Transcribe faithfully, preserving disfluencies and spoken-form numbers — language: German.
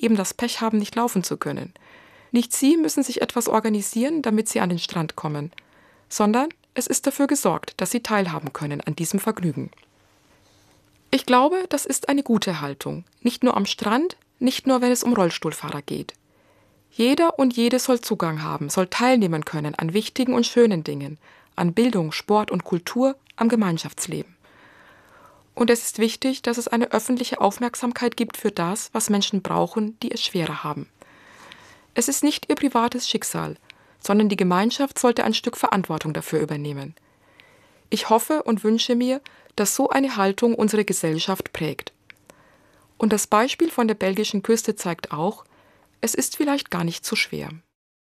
eben das Pech haben, nicht laufen zu können. Nicht sie müssen sich etwas organisieren, damit sie an den Strand kommen, sondern es ist dafür gesorgt, dass sie teilhaben können an diesem Vergnügen. Ich glaube, das ist eine gute Haltung, nicht nur am Strand, nicht nur, wenn es um Rollstuhlfahrer geht. Jeder und jede soll Zugang haben, soll teilnehmen können an wichtigen und schönen Dingen, an Bildung, Sport und Kultur, am Gemeinschaftsleben. Und es ist wichtig, dass es eine öffentliche Aufmerksamkeit gibt für das, was Menschen brauchen, die es schwerer haben. Es ist nicht ihr privates Schicksal, sondern die Gemeinschaft sollte ein Stück Verantwortung dafür übernehmen. Ich hoffe und wünsche mir, dass so eine Haltung unsere Gesellschaft prägt. Und das Beispiel von der belgischen Küste zeigt auch, es ist vielleicht gar nicht so schwer.